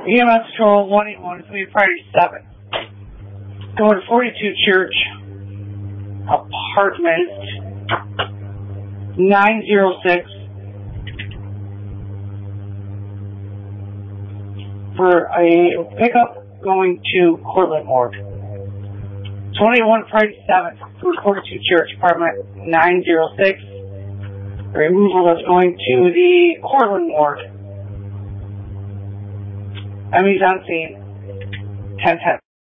EMS Control 181, it's going to be Friday 7. Going to 42 Church, apartment 906 for a pickup going to Cortland Morgue. 21 Friday 7th, going to 42 Church, apartment 906. Removal that's going to the Cortland Morgue. ME's on scene, 1010.